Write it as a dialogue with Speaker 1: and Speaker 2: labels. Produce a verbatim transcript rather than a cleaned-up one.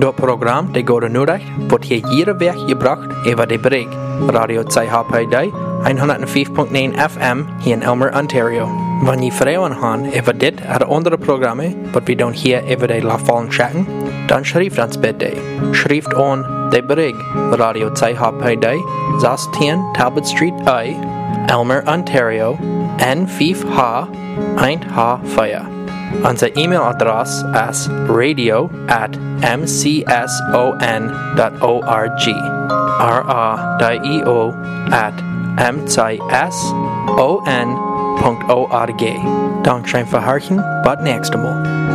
Speaker 1: Dat program de Goede Noordicht wordt hier jede week gebracht over de bereik Radio twee H P D honderdvijf komma negen F M hier in Elmer, Ontario. Wanneer je vragen hebben over dit of andere programma wat we doen hier over de laatste chatten, dan schrijf ons bitte. Schrijf aan de bereik Radio twee H P D zestien Talbot Street I, Elmer, Ontario N vijf H één H vier. Onze e-mailadres is radio at m c s o n dot org. R A D I O at m c s o n dot org. Dank schön für Harchen, bis nächstes Mal.